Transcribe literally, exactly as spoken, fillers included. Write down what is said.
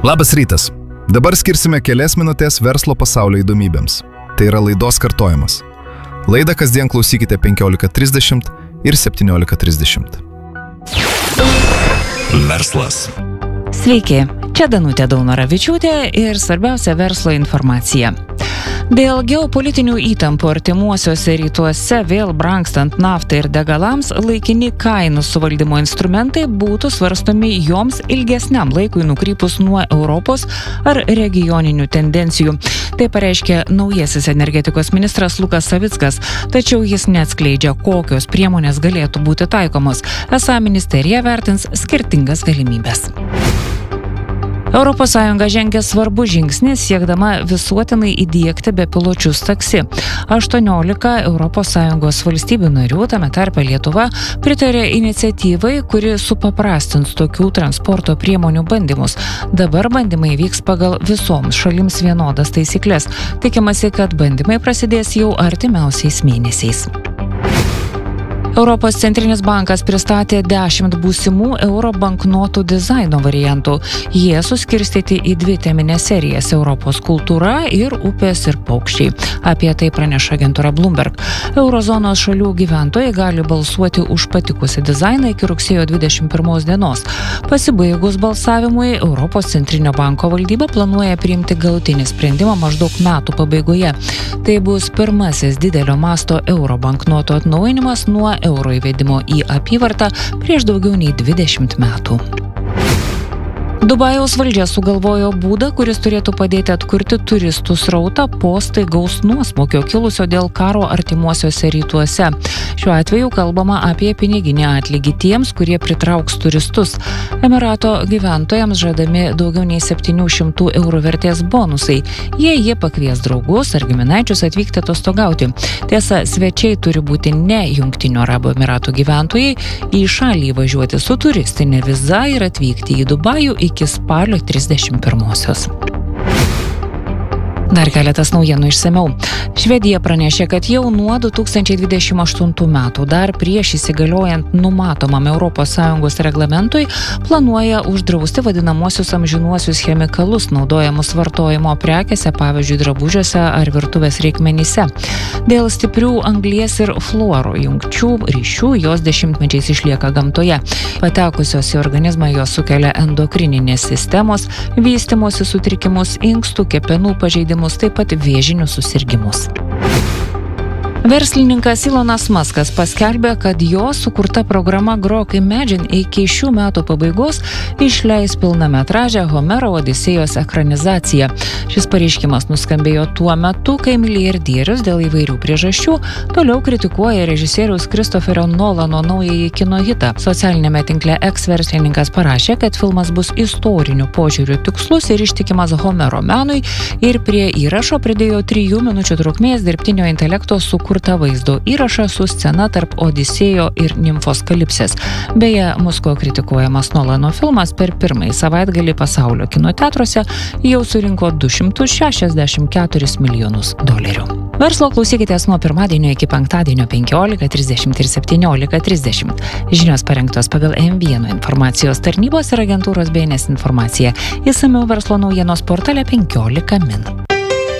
Labas rytas. Dabar skirsime kelias minutės verslo pasaulio įdomybėms. Tai yra laidos kartojimas. Laidą kasdien klausykite penkiolika trisdešimt ir septyniolika trisdešimt. Verslas. Sveiki, čia Danutė Daunoravičiūtė ir svarbiausia verslo informacija. Dėl geopolitinių įtampų artimuosiuose rytuose vėl brangstant naftai ir degalams, laikini kainų suvaldymo instrumentai būtų svarstomi joms ilgesniam laikui nukrypus nuo Europos ar regioninių tendencijų. Tai pareiškė naujasis energetikos ministras Lukas Savickas, tačiau jis neatskleidžia, kokios priemonės galėtų būti taikomos. Esą ministerija vertins skirtingas galimybės. Europos Sąjunga žengia svarbų žingsnį siekdama visuotinai įdiegti bepiločius taksi. aštuoniolika Europos Sąjungos valstybių narių, tame tarpe Lietuva, pritarė iniciatyvai, kuri supaprastins tokių transporto priemonių bandymus. Dabar bandymai vyks pagal visoms šalims vienodas taisyklės. Tikimasi, kad bandymai prasidės jau artimiausiais mėnesiais. Europos centrinis bankas pristatė dešimt būsimų euro banknotų dizaino variantų. Jie suskirstyti į dvi teminės serijas – Europos kultūra ir upės ir paukščiai. Apie tai praneša agentūra Bloomberg. Eurozonos šalių gyventojai gali balsuoti už patikusią dizainą iki rugsėjo dvidešimt pirmos dienos. Pasibaigus balsavimui, Europos centrinio banko valdyba planuoja priimti galutinį sprendimą maždaug metų pabaigoje. Tai bus pirmasis didelio masto euro banknotų atnaujinimas nuo euro įvedimo į apyvartą prieš daugiau nei dvidešimt metų. Dubajaus valdžia sugalvojo būdą, kuris turėtų padėti atkurti turistų srautą po staigaus nuosmukio kilusio dėl karo artimuosiuose rytuose. Šiuo atveju kalbama apie piniginį atlygį tiems, kurie pritrauks turistus. Emirato gyventojams žadami daugiau nei septynių šimtų eurų vertės bonusai, jei jie pakvies draugus ar giminaičius atvykti atostogauti. Tiesa, svečiai turi būti ne Jungtinių Arabų Emiratų gyventojai, į šalį važiuoti su turistinė viza ir atvykti į Dubajų iki spalio trisdešimt pirmosios. Dar keletas naujienų išsamiau. Švedija pranešė, kad jau nuo du tūkstančiai dvidešimt aštuntų metų, dar prieš įsigaliojant numatomam Europos Sąjungos reglamentui, planuoja uždrausti vadinamosius amžinuosius chemikalus naudojamus vartojimo prekėse, pavyzdžiui, drabužiuose ar virtuvės reikmenyse. Dėl stiprių anglies ir fluoro jungčių ryšių jos dešimtmečiais išlieka gamtoje. Patekusios į organizmą jos sukelia endokrininės sistemos, vystymosi sutrikimus, inkstų, kepenų pažeidimus, taip pat vėžinius susirgimus. Verslininkas Elonas Muskas paskelbė, kad jo sukurta programa Grok Imagine iki šių metų pabaigos išleis pilnametražę Homero Odisėjos ekranizaciją. Šis pareiškimas nuskambėjo tuo metu, kai milijardierius dėl įvairių priežasčių toliau kritikuoja režisieriaus Kristoferio Nolano naująjį kino hitą. Socialinėme tinkle X verslininkas parašė, kad filmas bus istoriniu požiūriu tikslus ir ištikimas Homero menui ir prie įrašo pridėjo trijų minučių trukmės dirbtinio intelekto sukurtą vaizdo įrašą su scena tarp Odisėjo ir Nimfos Kalipsės. Beje, Musko kritikuojamas Nolano filmas per pirmąjį savaitgalį pasaulio kino teatruose jau surinko du šimtus šešiasdešimt keturis milijonus dolerių. Verslo klausykitės nuo pirmadienio iki penktadienio penkiolika trisdešimt ir septyniolika trisdešimt. Žinios parengtos pagal M vienas informacijos tarnybos ir agentūros B N S informaciją. Išsamiau verslo naujienos portale penkiolika min.